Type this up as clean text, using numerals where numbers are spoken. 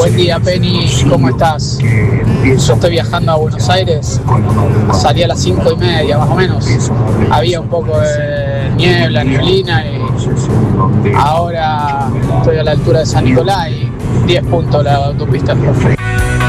Buen día, Penny, ¿cómo estás? Yo estoy viajando a Buenos Aires, salí a las 5:30 más o menos, había un poco de neblina y ahora estoy a la altura de San Nicolás y 10 puntos la autopista.